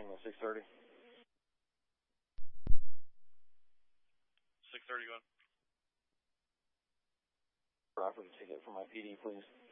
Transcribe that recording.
Tango 630. 631. Proper ticket for my PD, please.